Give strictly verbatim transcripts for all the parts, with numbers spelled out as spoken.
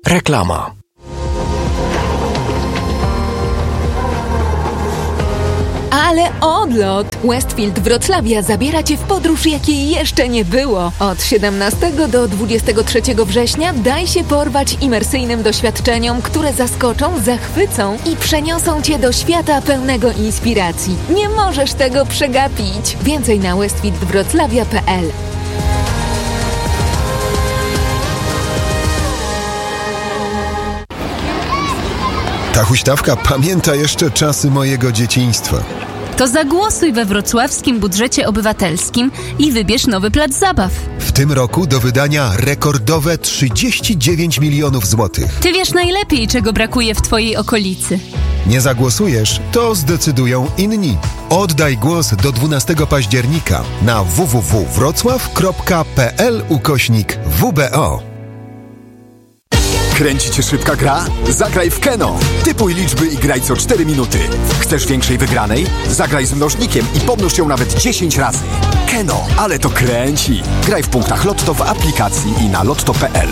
Reklama. Ale odlot! Westfield Wrocławia zabiera Cię w podróż, jakiej jeszcze nie było. Od siedemnastego do dwudziestego trzeciego września daj się porwać imersyjnym doświadczeniom, które zaskoczą, zachwycą i przeniosą Cię do świata pełnego inspiracji. Nie możesz tego przegapić. Więcej na westfield wrocławia kropka p l. Ta huśtawka pamięta jeszcze czasy mojego dzieciństwa. To zagłosuj we wrocławskim budżecie obywatelskim i wybierz nowy plac zabaw. W tym roku do wydania rekordowe trzydzieści dziewięć milionów złotych. Ty wiesz najlepiej, czego brakuje w twojej okolicy. Nie zagłosujesz, to zdecydują inni. Oddaj głos do dwunastego października na w w w kropka wrocław kropka p l ukośnik w b o. Kręci cię szybka gra? Zagraj w Keno. Typuj liczby i graj co cztery minuty. Chcesz większej wygranej? Zagraj z mnożnikiem i pomnóż ją nawet dziesięć razy. Keno, ale to kręci. Graj w punktach Lotto w aplikacji i na lotto kropka p l.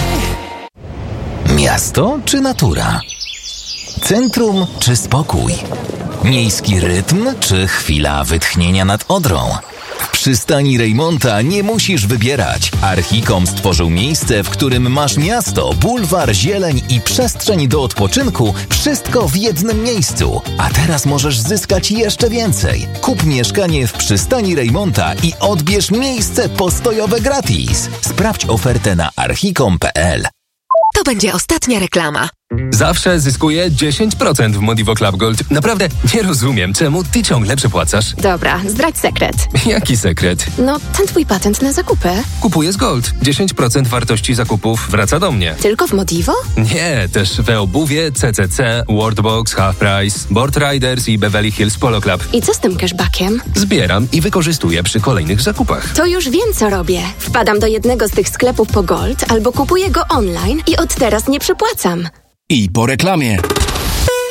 Miasto czy natura? Centrum czy spokój? Miejski rytm czy chwila wytchnienia nad Odrą? W przystani Rejmonta nie musisz wybierać. Archicom stworzył miejsce, w którym masz miasto, bulwar, zieleń i przestrzeń do odpoczynku, wszystko w jednym miejscu. A teraz możesz zyskać jeszcze więcej. Kup mieszkanie w przystani Rejmonta i odbierz miejsce postojowe gratis. Sprawdź ofertę na archicom kropka p l. To będzie ostatnia reklama. Zawsze zyskuję dziesięć procent w Modivo Club Gold. Naprawdę nie rozumiem, czemu ty ciągle przepłacasz. Dobra, zdradź sekret. Jaki sekret? No, ten twój patent na zakupy. Kupuję z Gold. dziesięć procent wartości zakupów wraca do mnie. Tylko w Modivo? Nie, też we obuwie, C C C, Worldbox, Half Price, Board Riders i Beverly Hills Polo Club. I co z tym cashbackiem? Zbieram i wykorzystuję przy kolejnych zakupach. To już wiem, co robię. Wpadam do jednego z tych sklepów po Gold albo kupuję go online i od teraz nie przepłacam. I po reklamie.